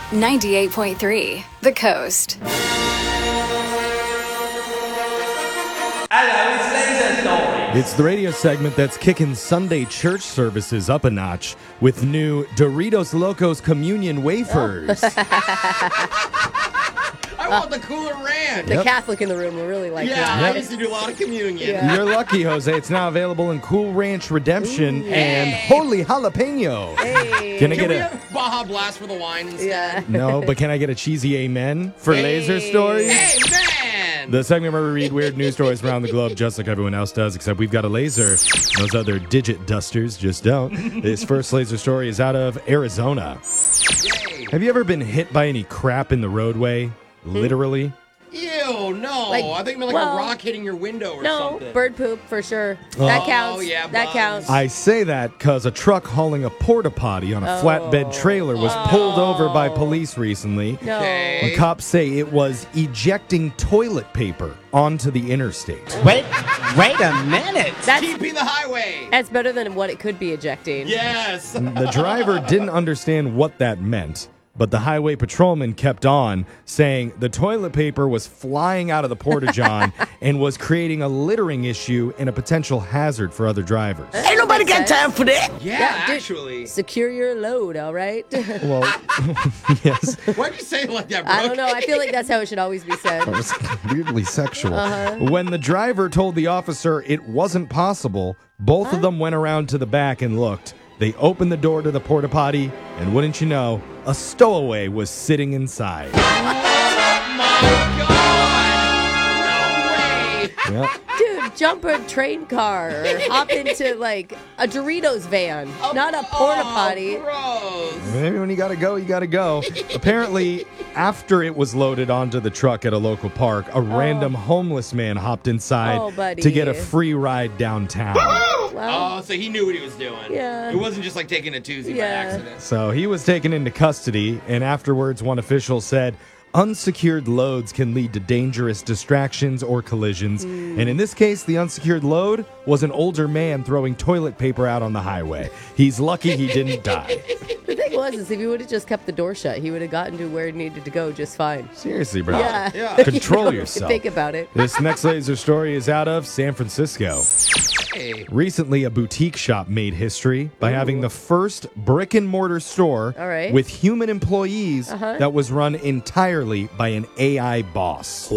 98.3 The Coast. Hello, it's Laser Story. It's the radio segment that's kicking Sunday church services up a notch with new Doritos Locos Communion wafers. I want the Cooler Ranch. The Catholic in the room will really like that. I used to do a lot of communion. Yeah. You're lucky, Jose. It's now available in Cool Ranch Redemption and Holy Jalapeno. Hey. Can I Can get we a... have Baja Blast for the wine instead? Yeah. No, but can I get a cheesy amen for Laser Stories? Hey, man! The segment where we read weird news stories around the globe just like everyone else does, except we've got a laser. Those other digit dusters just don't. This first laser story is out of Arizona. Yay. Have you ever been hit by any crap in the roadway? Literally? Ew, no. Like, I think like well, a rock hitting your window or No, something. bird poop for sure. That counts. yeah, that bugs. counts. I say that because a truck hauling a porta potty on a flatbed trailer was pulled over by police recently. No. Okay. When cops say it was ejecting toilet paper onto the interstate. Wait a minute. That's TP the highway. that's better than what it could be ejecting. Yes. The driver didn't understand what that meant, but the highway patrolman kept on, saying the toilet paper was flying out of the porta-john and was creating a littering issue and a potential hazard for other drivers. Ain't nobody got time for that. Yeah, dude. actually. Secure your load, all right? Well, yes, Why'd you say it like that, Brooke? I don't know. I feel like that's how it should always be said. it was weirdly sexual. When the driver told the officer it wasn't possible, both of them went around to the back and looked. They opened the door to the porta potty, and wouldn't you know, a stowaway was sitting inside. Oh, my God. No way. Yep. Dude, jump a train car or hop into like a Doritos van, not a porta potty. Gross. Maybe when you gotta go, you gotta go. Apparently, after it was loaded onto the truck at a local park, a random homeless man hopped inside Oh, buddy. to get a free ride downtown. Well, Oh, so he knew what he was doing. Yeah. It wasn't just like taking a Tuesday by Yeah. accident. So he was taken into custody, and afterwards, one official said, unsecured loads can lead to dangerous distractions or collisions. And in this case, the unsecured load was an older man throwing toilet paper out on the highway. He's lucky he didn't die. the thing was, is if he would have just kept the door shut, he would have gotten to where he needed to go just fine. Seriously, bro. Yeah. Yeah. Control If you yourself. think about it. This next laser story is out of San Francisco. Hey. Recently, a boutique shop made history by having the first brick and mortar store All right. with human employees that was run entirely by an AI boss.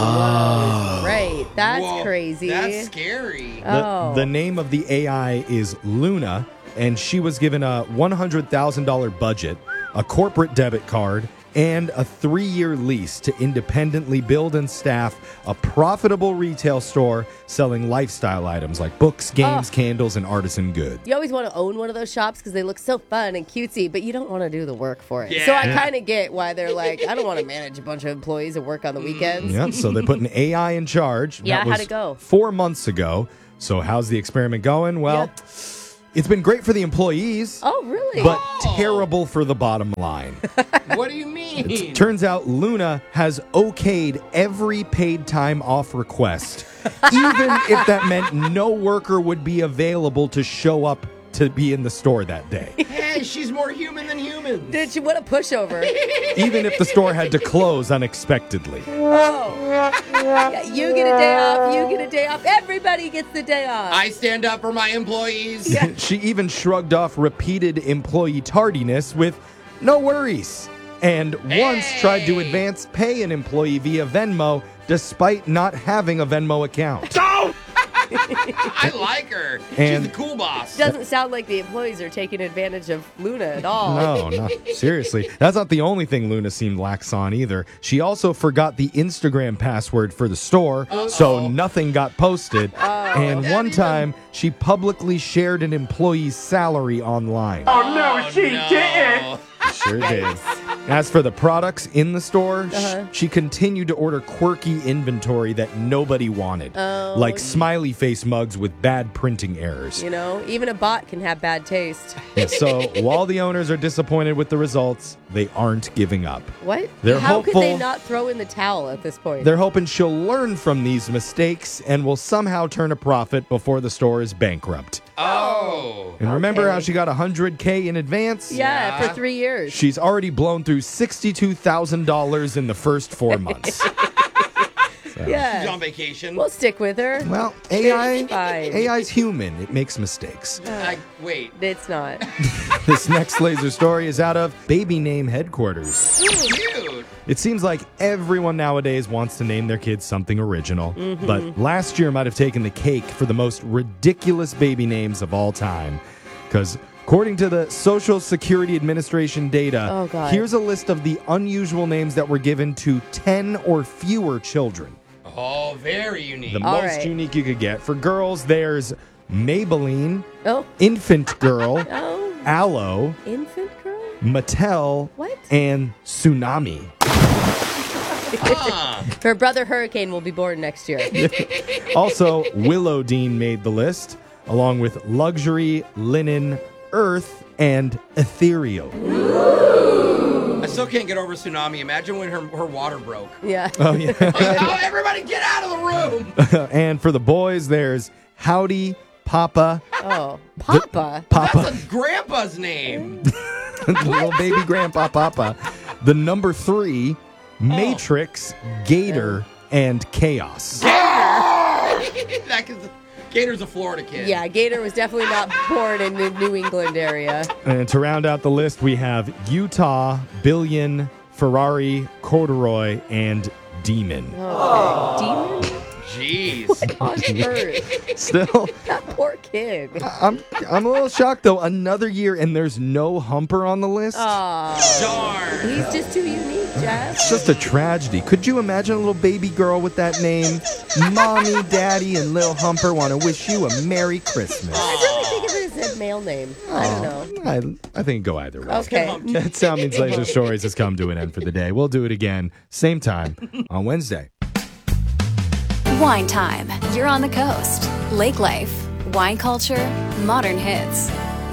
Right. That's Whoa, crazy. That's scary. The name of the AI is Luna, and she was given a $100,000 budget, a corporate debit card, and a 3-year lease to independently build and staff a profitable retail store selling lifestyle items like books, games, candles, and artisan goods. You always want to own one of those shops because they look so fun and cutesy, but you don't want to do the work for it. Yeah. So I kind of get why they're like, I don't want to manage a bunch of employees and work on the weekends. Yeah, so they put an AI in charge. Yeah, That how'd was it go? 4 months ago. So how's the experiment going? Well, it's been great for the employees, Oh, really? but terrible for the bottom line. What do you mean? Turns out Luna has okayed every paid time off request, even if that meant no worker would be available to show up to be in the store that day. Hey, she's more human than human. Dude, she what a pushover. Even if the store had to close unexpectedly. Oh. Yeah, you get a day off. You get a day off. Everybody gets the day off. I stand up for my employees. She even shrugged off repeated employee tardiness with no worries. And once tried to advance pay an employee via Venmo despite not having a Venmo account. I like her. And- She's the cool boss. Doesn't sound like the employees are taking advantage of Luna at all. No, seriously. That's not the only thing Luna seemed lax on either. She also forgot the Instagram password for the store, so nothing got posted. And one time, she publicly shared an employee's salary online. Oh, no, she didn't. Sure did. As for the products in the store, she continued to order quirky inventory that nobody wanted, like smiley face mugs with bad printing errors. You know, even a bot can have bad taste. And so, while the owners are disappointed with the results, they aren't giving up. What? They're How could they hopeful- not throw in the towel at this point? They're hoping she'll learn from these mistakes and will somehow turn a profit before the store is bankrupt. Oh. And remember how Okay. she got $100K in advance? Yeah, Yeah. for 3 years. She's already blown through $62,000 in the first 4 months. She's Yeah. on vacation. We'll stick with her. Well, It's fine. AI's human. It makes mistakes. Wait. It's not. This next laser story is out of baby name headquarters. Cute. It seems like everyone nowadays wants to name their kids something original, but last year might have taken the cake for the most ridiculous baby names of all time. Because according to the Social Security Administration data, Oh, God. here's a list of the unusual names that were given to 10 or fewer children. Oh, very unique. The All most right. unique you could get. For girls, there's Maybelline, Oh, Infant Girl, oh, Aloe, infant girl? Mattel, What? and Tsunami. Her brother Hurricane will be born next year. Also, Willow Dean made the list, along with Luxury, Linen, Earth, and Ethereal. I still can't get over Tsunami. Imagine when her water broke. Yeah. Oh, yeah. Oh, everybody get out of the room. And for the boys, there's Howdy, Papa, Oh, Papa. Papa, That's a grandpa's name. little baby grandpa Papa, the number 3, Matrix, Gator, and Chaos. Gator's a Florida kid. Yeah, Gator was definitely not born in the New England area. And to round out the list, we have Utah, Billion, Ferrari, Corduroy, and Demon. Okay. Demon? Jeez. On earth. Still, That poor kid. I'm a little shocked though. Another year and there's no Humper on the list. Aw. Darn. He's just too unique, Jeff. It's just a tragedy. Could you imagine a little baby girl with that name? Mommy, Daddy, and Lil Humper want to wish you a Merry Christmas. I really think of it as a male name. I don't know. I think go either way. Okay. That Sound Means Laser Stories has come to an end for the day. We'll do it again, same time on Wednesday. Wine time. You're on the coast. Lake life. Wine culture. Modern hits.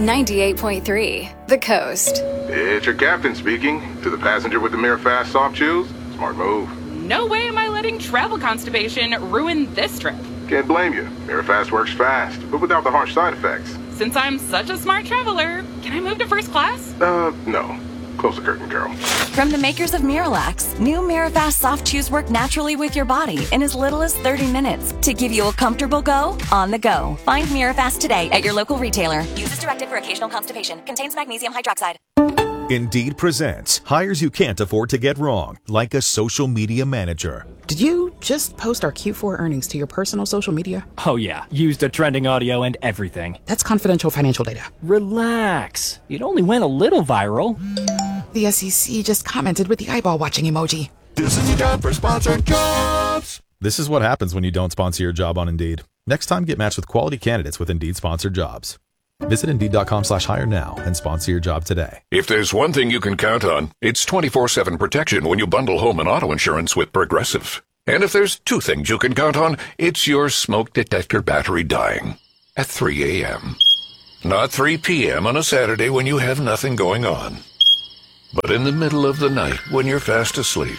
98.3 The Coast. It's your captain speaking. To the passenger with the Mirafast soft chews, smart move. No way am I letting travel constipation ruin this trip. Can't blame you. Mirafast works fast, but without the harsh side effects. Since I'm such a smart traveler, can I move to first class? No. Close the curtain, Carol. From the makers of Miralax, new Mirafast soft chews work naturally with your body in as little as 30 minutes to give you a comfortable go on the go. Find Mirafast today at your local retailer. Use as directed for occasional constipation. Contains magnesium hydroxide. Indeed presents hires you can't afford to get wrong, like a social media manager. Did you just post our Q4 earnings to your personal social media? Oh, yeah. Used a trending audio and everything. That's confidential financial data. Relax. It only went a little viral. The SEC just commented with the eyeball watching emoji. This is your job for sponsored jobs. This is what happens when you don't sponsor your job on Indeed. Next time, get matched with quality candidates with Indeed sponsored jobs. Visit Indeed.com/hire now and sponsor your job today. If there's one thing you can count on, it's 24/7 protection when you bundle home and auto insurance with Progressive. And if there's two things you can count on, it's your smoke detector battery dying at 3 a.m. Not 3 p.m. on a Saturday when you have nothing going on, but in the middle of the night when you're fast asleep.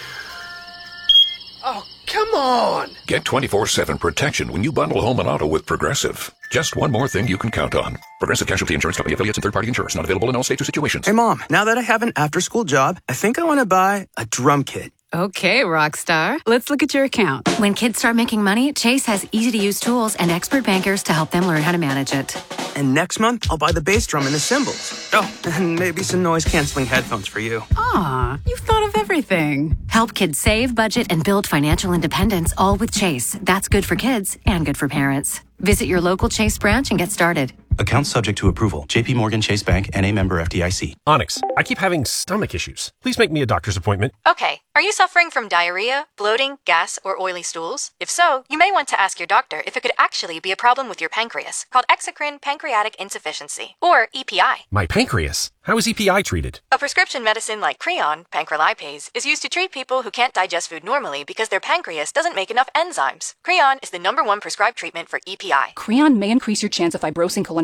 Oh, come on. Get 24/7 protection when you bundle home and auto with Progressive. Just one more thing you can count on. Progressive Casualty Insurance Company affiliates and third-party insurers. Not available in all states or situations. Hey, Mom, now that I have an after-school job, I think I want to buy a drum kit. Okay, Rockstar. Let's look at your account. When kids start making money, Chase has easy-to-use tools and expert bankers to help them learn how to manage it. And next month, I'll buy the bass drum and the cymbals. Oh, and maybe some noise-canceling headphones for you. Aw, you've thought of everything. Help kids save, budget, and build financial independence, all with Chase. That's good for kids and good for parents. Visit your local Chase branch and get started. Account subject to approval. JP Morgan Chase Bank, N.A. member FDIC. Onyx, I keep having stomach issues. Please make me a doctor's appointment. Okay. Are you suffering from diarrhea, bloating, gas, or oily stools? If so, you may want to ask your doctor if it could actually be a problem with your pancreas, called exocrine pancreatic insufficiency, or EPI. My pancreas? How is EPI treated? A prescription medicine like Creon, pancrelipase, is used to treat people who can't digest food normally because their pancreas doesn't make enough enzymes. Creon is the #1 prescribed treatment for EPI. Creon may increase your chance of fibrosing colonoscopy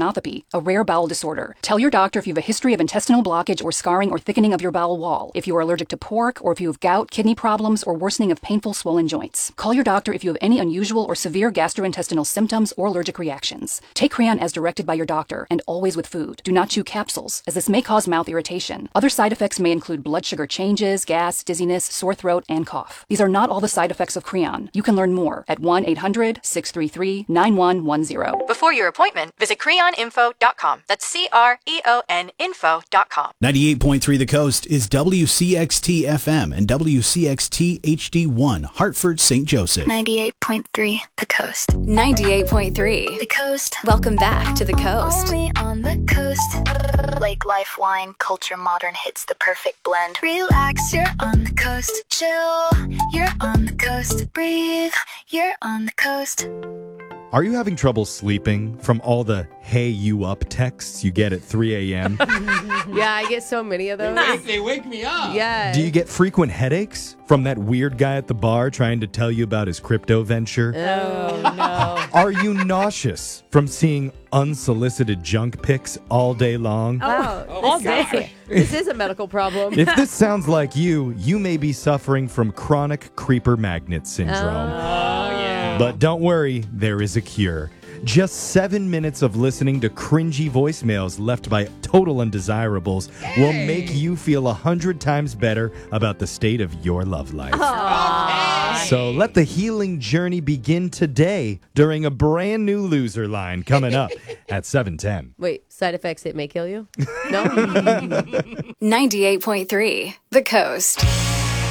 cardiomyopathy, a rare bowel disorder. Tell your doctor if you have a history of intestinal blockage or scarring or thickening of your bowel wall, if you are allergic to pork, or if you have gout, kidney problems, or worsening of painful swollen joints. Call your doctor if you have any unusual or severe gastrointestinal symptoms or allergic reactions. Take Creon as directed by your doctor, and always with food. Do not chew capsules, as this may cause mouth irritation. Other side effects may include blood sugar changes, gas, dizziness, sore throat, and cough. These are not all the side effects of Creon. You can learn more at 1-800-633-9110. Before your appointment, visit creoninfo.com. That's CREON info.com. 98.3 The Coast is WCXT FM and WCXT HD1, Hartford, St. Joseph. 98.3 The Coast. 98.3 The Coast. Welcome back to The Coast. Only on the coast. Lake life, wine, culture, modern hits, the perfect blend. Relax, you're on the coast. Chill, you're on the coast. Breathe, you're on the coast. Are you having trouble sleeping from all the "Hey, you up" texts you get at 3 a.m.? Yeah, I get so many of those. They wake me up. Yeah. Do you get frequent headaches from that weird guy at the bar trying to tell you about his crypto venture? Oh, no. Are you nauseous from seeing unsolicited junk pics all day long? All day. This is a medical problem. If this sounds like you may be suffering from chronic creeper magnet syndrome. But don't worry, there is a cure. Just 7 minutes of listening to cringy voicemails left by total undesirables will make you feel 100 times better about the state of your love life. So let the healing journey begin today during a brand new loser line coming up at 7:10. Wait, side effects, it may kill you? No? 98.3 The Coast.